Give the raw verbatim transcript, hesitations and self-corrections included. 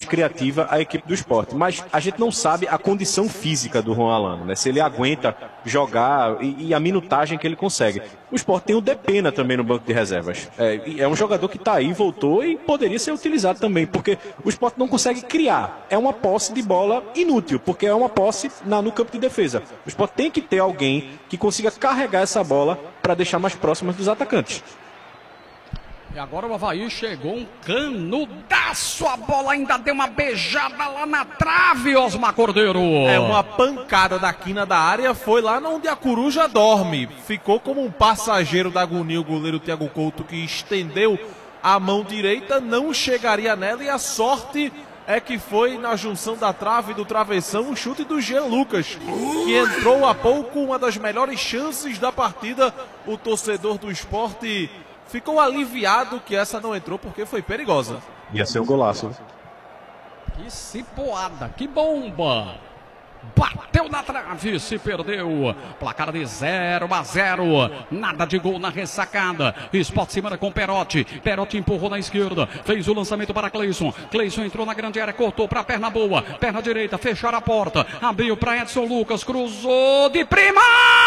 criativa a equipe do Sport. Mas a gente não sabe a condição física do Juan Alano, né? Se ele aguenta jogar e, e a minutagem que ele consegue. O Sport tem o Depena também no banco de reservas. É, é um jogador que está aí, voltou e poderia ser utilizado também, porque o Sport não consegue criar. É uma posse de bola inútil, porque é uma posse na, no campo de defesa. O Sport tem que ter alguém que consiga carregar essa bola para deixar mais próximas dos atacantes. E agora o Avaí chegou um canudaço, a bola ainda deu uma beijada lá na trave, Osmar Cordeiro. É uma pancada da quina da área, foi lá onde a coruja dorme. Ficou como um passageiro da agonia o goleiro Thiago Couto, que estendeu a mão direita, não chegaria nela, e a sorte é que foi na junção da trave e do travessão o chute do Jean Lucas, que entrou há pouco, uma das melhores chances da partida. O torcedor do Sport ficou aliviado que essa não entrou, porque foi perigosa. Ia ser um golaço. Que cipoada, que bomba! Bateu na trave, se perdeu. Placar de zero a zero. Nada de gol na ressacada. Sport se manda com Perotti. Perotti empurrou na esquerda. Fez o lançamento para Cleison. Cleison entrou na grande área, cortou para a perna boa. Perna direita, fecharam a porta. Abriu para Edson Lucas. Cruzou de prima!